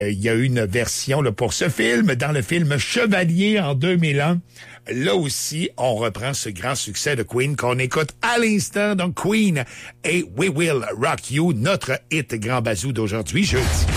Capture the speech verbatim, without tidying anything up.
Il y a eu une version là, pour ce film, dans le film Chevalier en deux mille un. Là aussi, on reprend ce grand succès de Queen qu'on écoute à l'instant. Donc Queen et We Will Rock You, notre hit grand bazou d'aujourd'hui, jeudi.